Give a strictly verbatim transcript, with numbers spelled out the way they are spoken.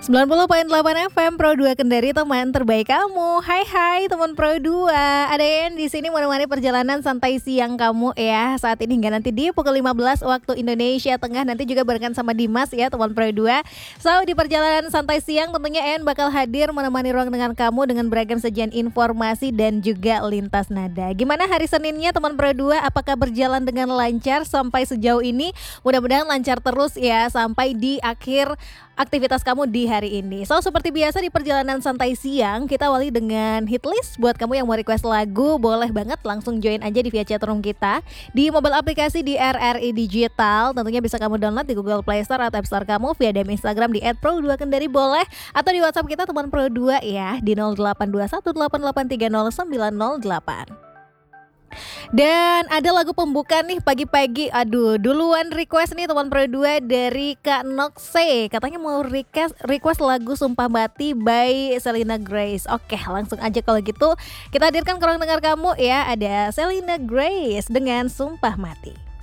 sembilan puluh koma delapan F M Pro dua Kendari, teman terbaik kamu. Hai hai teman Pro dua. Ada yang di sini menemani perjalanan santai siang kamu ya. Saat ini hingga nanti di pukul lima belas waktu Indonesia Tengah, nanti juga barengan sama Dimas ya teman Pro dua. So di perjalanan santai siang tentunya En bakal hadir menemani ruang dengan kamu dengan beragam sajian informasi dan juga lintas nada. Gimana hari Seninnya teman Pro dua? Apakah berjalan dengan lancar sampai sejauh ini? Mudah-mudahan lancar terus ya sampai di akhir aktivitas kamu di hari ini. So seperti biasa di perjalanan santai siang, kita awali dengan hit list. Buat kamu yang mau request lagu, boleh banget langsung join aja di via chatroom kita di mobile aplikasi di R R I Digital. Tentunya bisa kamu download di Google Play Store atau App Store kamu, via D M Instagram di et pro dua kendari boleh, atau di WhatsApp kita teman Pro dua ya di nol delapan dua satu delapan delapan tiga nol sembilan nol delapan. Dan ada lagu pembuka nih pagi-pagi. Aduh, duluan request nih teman Pro dua dari Kak Nokse. Katanya mau request request lagu Sumpah Mati by Selena Grace. Oke, langsung aja kalau gitu kita hadirkan ke ruang dengar kamu ya. Ada Selena Grace dengan Sumpah Mati.